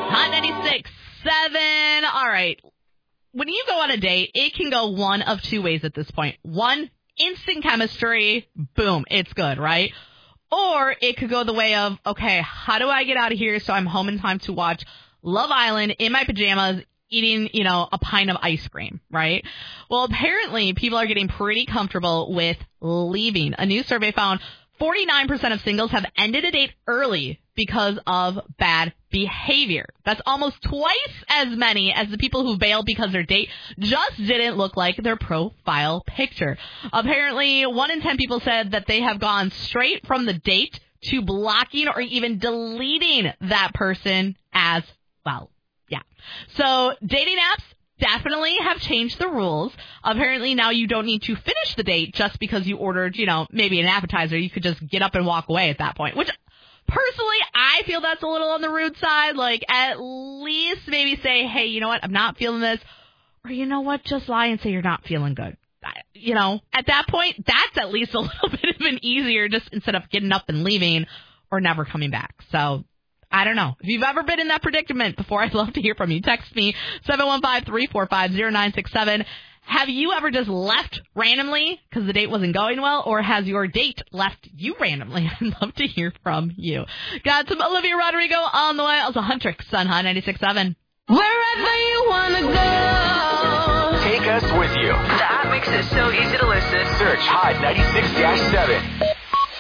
Hot 96.7. All right. When you go on a date, it can go one of two ways at this point. One, instant chemistry. Boom. It's good, right? Or it could go the way of, okay, how do I get out of here so I'm home in time to watch Love Island in my pajamas eating, a pint of ice cream, right? Well, apparently people are getting pretty comfortable with leaving. A new survey found 49% of singles have ended a date early because of bad behavior. That's almost twice as many as the people who bailed because their date just didn't look like their profile picture. Apparently, 1 in 10 people said that they have gone straight from the date to blocking or even deleting that person as well. Yeah. So dating apps definitely have changed the rules. Apparently now you don't need to finish the date just because you ordered, maybe an appetizer. You could just get up and walk away at that point, which personally, I feel that's a little on the rude side. Like, at least maybe say, hey, you know what? I'm not feeling this. Or you know what? Just lie and say you're not feeling good. At that point, that's at least a little bit of an easier, just instead of getting up and leaving or never coming back. So I don't know. If you've ever been in that predicament before, I'd love to hear from you. Text me, 715-345-0967. Have you ever just left randomly because the date wasn't going well, or has your date left you randomly? I'd love to hear from you. Got some Olivia Rodrigo on the way. Also, Huntrix on Hot 96.7. Wherever you want to go. Take us with you. The app makes it so easy to listen. Search Hot 96-7.